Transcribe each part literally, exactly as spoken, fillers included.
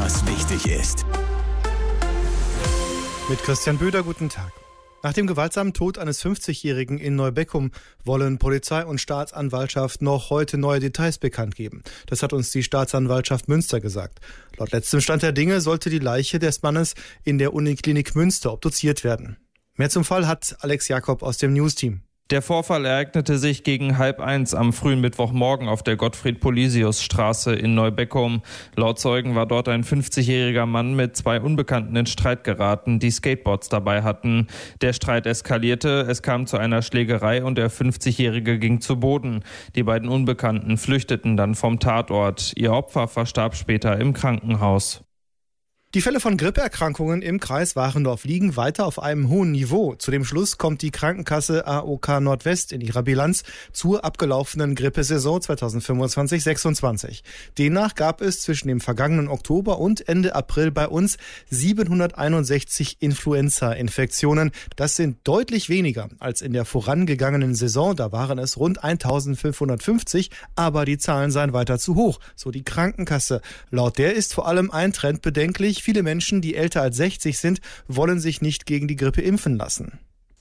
was wichtig ist. Mit Christian Böder, guten Tag. Nach dem gewaltsamen Tod eines fünfzigjährigen in Neubeckum wollen Polizei und Staatsanwaltschaft noch heute neue Details bekannt geben. Das hat uns die Staatsanwaltschaft Münster gesagt. Laut letztem Stand der Dinge sollte die Leiche des Mannes in der Uniklinik Münster obduziert werden. Mehr zum Fall hat Alex Jakob aus dem Newsteam. Der Vorfall ereignete sich gegen halb eins am frühen Mittwochmorgen auf der Gottfried-Polisius-Straße in Neubeckum. Laut Zeugen war dort ein fünfzigjähriger Mann mit zwei Unbekannten in Streit geraten, die Skateboards dabei hatten. Der Streit eskalierte, es kam zu einer Schlägerei und der fünfzigjährige ging zu Boden. Die beiden Unbekannten flüchteten dann vom Tatort. Ihr Opfer verstarb später im Krankenhaus. Die Fälle von Grippeerkrankungen im Kreis Warendorf liegen weiter auf einem hohen Niveau. Zu dem Schluss kommt die Krankenkasse A O K Nordwest in ihrer Bilanz zur abgelaufenen Grippesaison zweitausendfünfundzwanzig sechsundzwanzig. Demnach gab es zwischen dem vergangenen Oktober und Ende April bei uns siebenhunderteinundsechzig Influenza-Infektionen. Das sind deutlich weniger als in der vorangegangenen Saison. Da waren es rund eintausendfünfhundertfünfzig, aber die Zahlen seien weiter zu hoch, so die Krankenkasse. Laut der ist vor allem ein Trend bedenklich. Viele Menschen, die älter als sechzig sind, wollen sich nicht gegen die Grippe impfen lassen.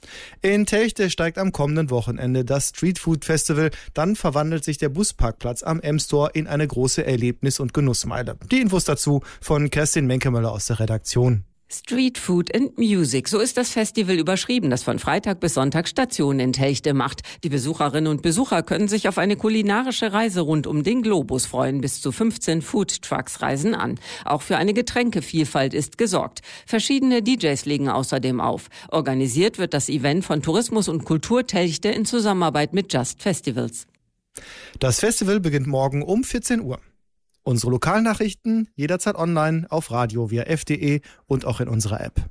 In Telchte steigt am kommenden Wochenende das Streetfood Festival. Dann verwandelt sich der Busparkplatz am M-Store in eine große Erlebnis- und Genussmeile. Die Infos dazu von Kerstin Menkemöller aus der Redaktion. Street Food and Music, so ist das Festival überschrieben, das von Freitag bis Sonntag Station in Telchte macht. Die Besucherinnen und Besucher können sich auf eine kulinarische Reise rund um den Globus freuen. Bis zu fünfzehn Food-Trucks reisen an. Auch für eine Getränkevielfalt ist gesorgt. Verschiedene D Js legen außerdem auf. Organisiert wird das Event von Tourismus und Kultur Telchte in Zusammenarbeit mit Just Festivals. Das Festival beginnt morgen um vierzehn Uhr. Unsere Lokalnachrichten jederzeit online auf Radio via f punkt de und auch in unserer App.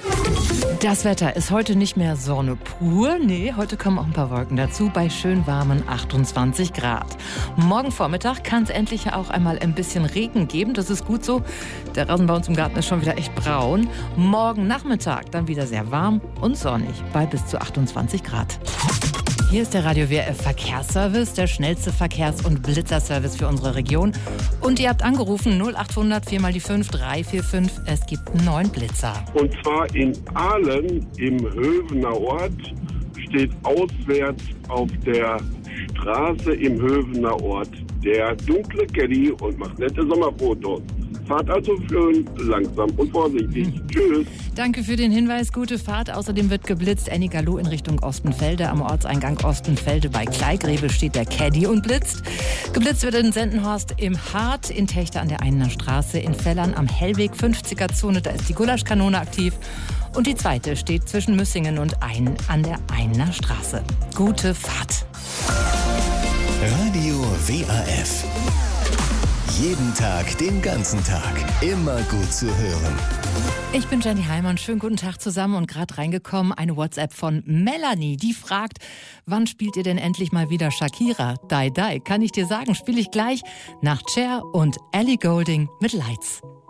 Das Wetter ist heute nicht mehr Sonne pur. Nee, heute kommen auch ein paar Wolken dazu bei schön warmen achtundzwanzig Grad. Morgen Vormittag kann es endlich auch einmal ein bisschen Regen geben. Das ist gut so. Der Rasen bei uns im Garten ist schon wieder echt braun. Morgen Nachmittag dann wieder sehr warm und sonnig bei bis zu achtundzwanzig Grad. Hier ist der Radio W R F Verkehrsservice, der schnellste Verkehrs- und Blitzerservice für unsere Region. Und ihr habt angerufen null achthundert vier mal die fünf drei vier fünf. Es gibt einen neuen Blitzer. Und zwar in Ahlen im Hövener Ort steht auswärts auf der Straße im Hövener Ort der dunkle Caddy und macht nette Sommerfotos. Fahrt also schön langsam und vorsichtig. Hm. Tschüss. Danke für den Hinweis. Gute Fahrt. Außerdem wird geblitzt. Ennigerloh in Richtung Ostenfelde. Am Ortseingang Ostenfelde bei Kleigrebe steht der Caddy und blitzt. Geblitzt wird in Sendenhorst im Hart, in Techte an der Einener Straße, in Fellern am Hellweg fünfziger-Zone. Da ist die Gulaschkanone aktiv. Und die zweite steht zwischen Müssingen und Ain an der Einener Straße. Gute Fahrt. Radio W A F. Jeden Tag, den ganzen Tag. Immer gut zu hören. Ich bin Jenny Heimann. Schönen guten Tag zusammen und gerade reingekommen eine WhatsApp von Melanie. Die fragt, wann spielt ihr denn endlich mal wieder Shakira? Die Die. Kann ich dir sagen, spiele ich gleich nach Cher und Ellie Goulding mit Lights.